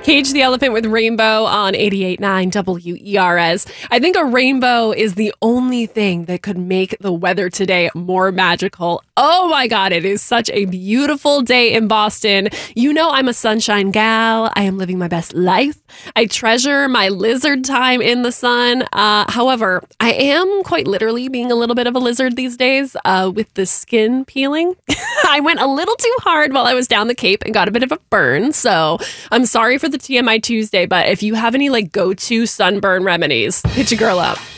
Cage the Elephant with Rainbow on 88.9 WERS. I think a rainbow is the only thing that could make the weather today more magical. Oh my God, it is such a beautiful day in Boston. You know I'm a sunshine gal. I am living my best life. I treasure my lizard time in the sun. However, I am quite literally being a little bit of a lizard these days with the skin peeling. I went a little too hard while I was down the Cape and got a bit of a burn. So I'm sorry for the TMI Tuesday, but if you have any like go-to sunburn remedies, hit your girl up.